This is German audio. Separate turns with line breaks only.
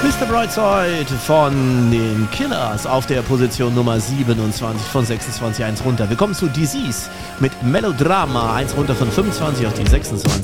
Mr. Brightside von den Killers auf der Position Nummer 27 von 26, 1 runter. Wir kommen zu Disease mit Melodrama, 1 runter von 25 auf die 26.